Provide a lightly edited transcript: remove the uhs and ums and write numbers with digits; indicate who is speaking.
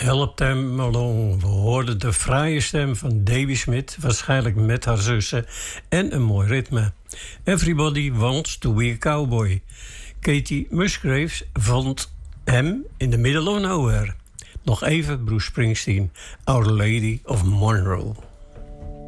Speaker 1: Help Them Along. We hoorden de fraaie stem van Davy Smith, waarschijnlijk met haar zussen, en een mooi ritme. Everybody Wants to Be a Cowboy. Katie Musgraves vond hem in the middle of nowhere. Nog even Bruce Springsteen, Our Lady of Monroe.